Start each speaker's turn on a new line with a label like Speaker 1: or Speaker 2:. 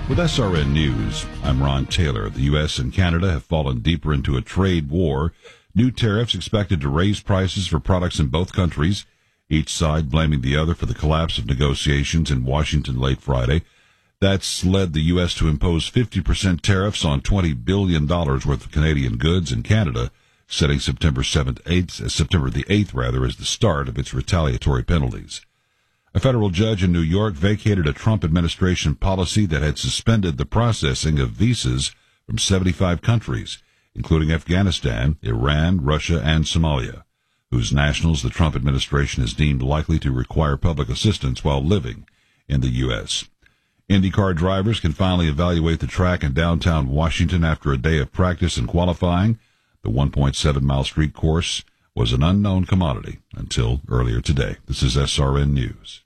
Speaker 1: With SRN News, I'm Ron Taylor. The U.S. and Canada have fallen deeper into a trade war. New tariffs expected to raise prices for products in both countries, each side blaming the other for the collapse of negotiations in Washington late Friday. That's led the U.S. to impose 50% tariffs on $20 billion worth of Canadian goods in Canada, setting September the 8th as the start of its retaliatory penalties. A federal judge in New York vacated a Trump administration policy that had suspended the processing of visas from 75 countries, including Afghanistan, Iran, Russia, and Somalia, whose nationals the Trump administration has deemed likely to require public assistance while living in the U.S. IndyCar drivers can finally evaluate the track in downtown Washington after a day of practice and qualifying. The 1.7-mile street course was an unknown commodity until earlier today. This is SRN News.